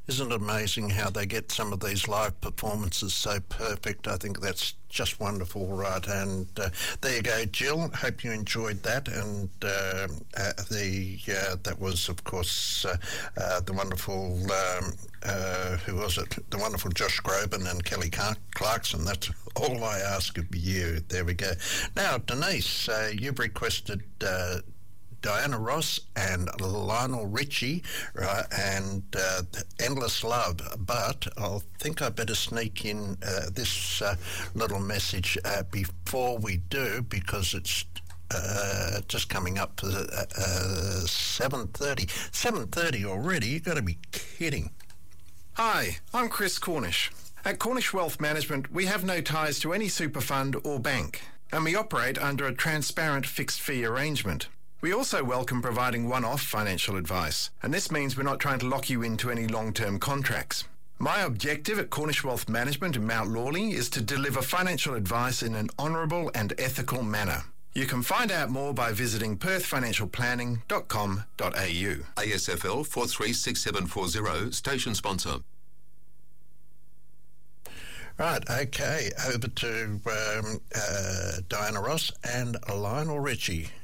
Isn't it amazing how they get some of these live performances so perfect? I think that's just wonderful, right? And there you go, Jill. Hope you enjoyed that. And that was, of course, the wonderful who was it? The wonderful Josh Groban and Kelly Clarkson. That's all I ask of you. There we go. Now, Denise, you've requested Diana Ross and Lionel Richie, right, and Endless Love. But I think I better sneak in this little message before we do, because it's just coming up to 7:30. 7:30 already? You've got to be kidding. Hi, I'm Chris Cornish. At Cornish Wealth Management, we have no ties to any super fund or bank, and we operate under a transparent fixed fee arrangement. We also welcome providing one-off financial advice, and this means we're not trying to lock you into any long-term contracts. My objective at Cornish Wealth Management in Mount Lawley is to deliver financial advice in an honourable and ethical manner. You can find out more by visiting perthfinancialplanning.com.au. ASFL 436740, station sponsor. Right, okay, over to Diana Ross and Lionel Richie.